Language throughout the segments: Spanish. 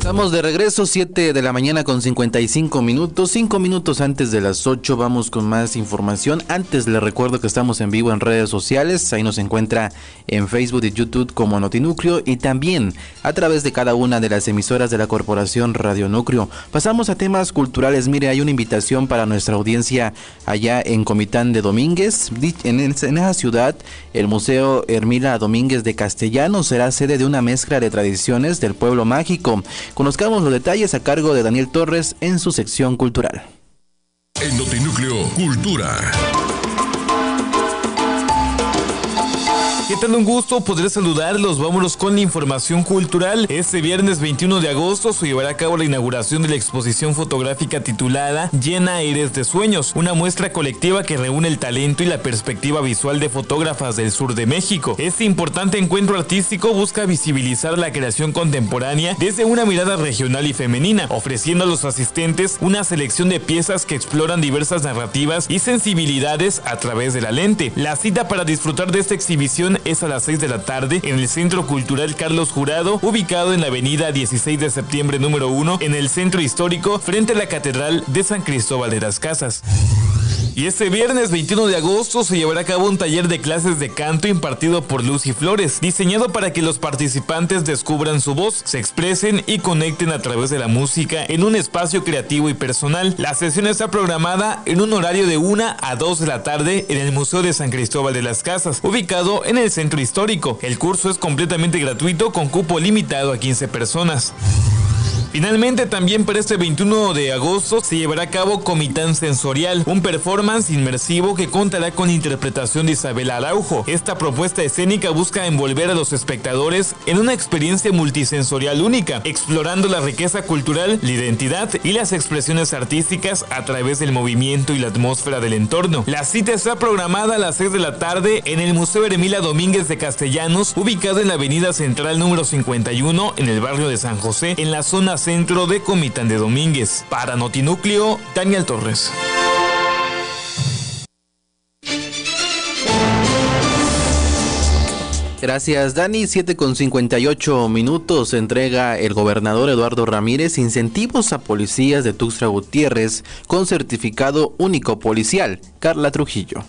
Estamos de regreso, 7 de la mañana con 55 minutos, 5 minutos antes de las 8, vamos con más información. Antes les recuerdo que estamos en vivo en redes sociales, ahí nos encuentra en Facebook y YouTube como Notinúcleo y también a través de cada una de las emisoras de la Corporación Radio Núcleo. Pasamos a temas culturales. Mire, hay una invitación para nuestra audiencia allá en Comitán de Domínguez. En esa ciudad, el Museo Hermila Domínguez de Castellanos será sede de una mezcla de tradiciones del pueblo mágico. Conozcamos los detalles a cargo de Daniel Torres en su sección cultural. En Notinúcleo, Cultura. ¿Qué tal? Un gusto poder saludarlos. Vámonos con la información cultural. Este viernes 21 de agosto se llevará a cabo la inauguración de la exposición fotográfica titulada Llena Eres de Sueños, una muestra colectiva que reúne el talento y la perspectiva visual de fotógrafas del sur de México. Este importante encuentro artístico busca visibilizar la creación contemporánea desde una mirada regional y femenina, ofreciendo a los asistentes una selección de piezas que exploran diversas narrativas y sensibilidades a través de la lente. La cita para disfrutar de esta exhibición es a las 6 de la tarde en el Centro Cultural Carlos Jurado, ubicado en la avenida 16 de septiembre número 1, en el Centro Histórico, frente a la Catedral de San Cristóbal de las Casas. Y este viernes 21 de agosto se llevará a cabo un taller de clases de canto impartido por Lucy Flores, diseñado para que los participantes descubran su voz, se expresen y conecten a través de la música en un espacio creativo y personal. La sesión está programada en un horario de 1 a 2 de la tarde en el Museo de San Cristóbal de las Casas, ubicado en el Centro Histórico. El curso es completamente gratuito con cupo limitado a 15 personas. Finalmente, también para este 21 de agosto se llevará a cabo Comitán Sensorial, un performance inmersivo que contará con interpretación de Isabela Araujo. Esta propuesta escénica busca envolver a los espectadores en una experiencia multisensorial única, explorando la riqueza cultural, la identidad y las expresiones artísticas a través del movimiento y la atmósfera del entorno. La cita está programada a las 6 de la tarde en el Museo Hermila Domínguez de Castellanos, ubicado en la avenida Central número 51, en el barrio de San José, en la zona centro de Comitán de Domínguez. Para Notinúcleo, Daniel Torres. Gracias, Dani. 7:58 minutos. Entrega el gobernador Eduardo Ramírez incentivos a policías de Tuxtla Gutiérrez con certificado único policial. Carla Trujillo.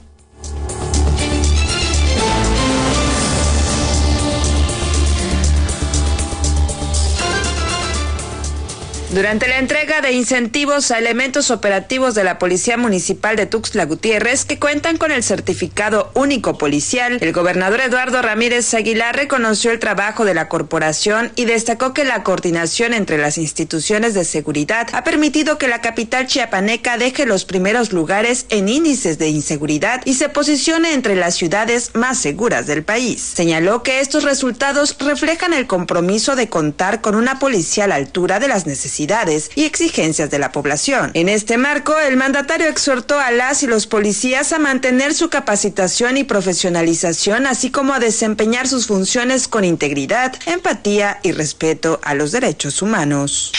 Durante la entrega de incentivos a elementos operativos de la Policía Municipal de Tuxtla Gutiérrez que cuentan con el certificado único policial, el gobernador Eduardo Ramírez Aguilar reconoció el trabajo de la corporación y destacó que la coordinación entre las instituciones de seguridad ha permitido que la capital chiapaneca deje los primeros lugares en índices de inseguridad y se posicione entre las ciudades más seguras del país. Señaló que estos resultados reflejan el compromiso de contar con una policía a la altura de las necesidades y exigencias de la población. En este marco, el mandatario exhortó a las y los policías a mantener su capacitación y profesionalización, así como a desempeñar sus funciones con integridad, empatía y respeto a los derechos humanos.